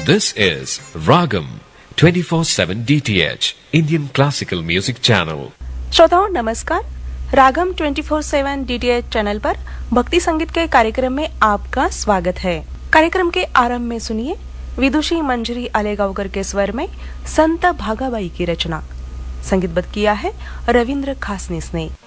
This is Ragam 24/7 DTH Indian Classical Music Channel. श्रोताओं नमस्कार। रागम 24/7 DTH channel पर भक्ति संगीत के कार्यक्रम में आपका स्वागत है। कार्यक्रम के आरंभ में सुनिए विदुषी मंजरी आलेगांवकर के स्वर में संत भागाबाई की रचना। संगीतबद्ध किया है रविंद्र खासनीस ने।